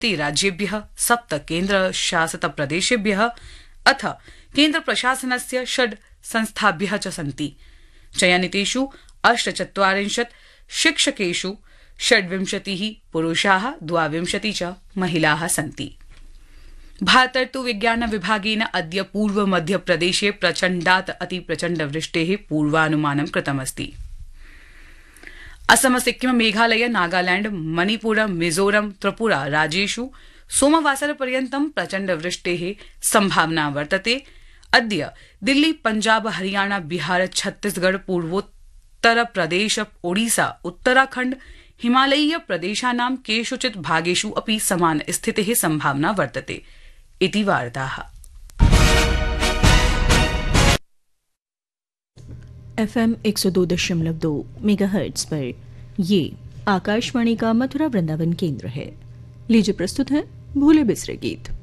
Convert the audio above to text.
राज्येभ्यः 7 केन्द्रशासितप्रदेशेभ्यः अथ केन्द्रप्रशासनस्य 6 संस्थाभ्यः च सन्ति। चयनितेषु 48 शिक्षकेषु 26 पुरुषाः 22 च महिलाः सन्ति। भारतर्तु विज्ञान विभागेन अद्य पूर्व मध्यप्रदेशे प्रचण्डात् अतिप्रचण्डवृष्टेः पूर्वानुमानं कृतमस्ति। असम, सिक्किम, मेघालय, नागालैंड, मणिपुर, मिजोरम, त्रिपुरा राज्येषु सोमवासरपर्यन्तं प्रचण्डवृष्टेः संभावना वर्तते। अद्य दिल्ली, पंजाब, हरियाणा, बिहार, छत्तीसगढ़, पूर्वोत्तरप्रदेश, ओडिशा, उत्तराखण्ड, हिमालयीय प्रदेशानां केषुचित् भागेषु अपि समान स्थितेः संभावना वर्तते इति वार्ताः। FM 102.2 मेगाहर्ट्ज पर ये आकाशवाणी का मथुरा वृंदावन केंद्र है। लीजिए प्रस्तुत है भूले बिसरे गीत।